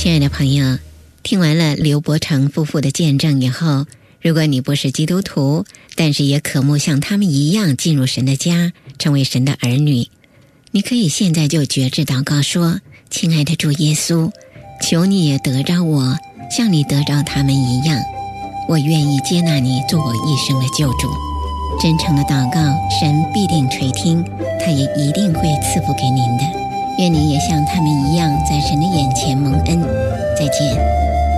亲爱的朋友，听完了刘伯承夫妇的见证以后，如果你不是基督徒，但是也渴慕像他们一样进入神的家，成为神的儿女，你可以现在就决志祷告说：亲爱的主耶稣，求你也得着我，像你得着他们一样，我愿意接纳你做我一生的救主。真诚的祷告，神必定垂听，他也一定会赐福给您的。愿你也像他们一样，在神的眼前蒙恩。再见。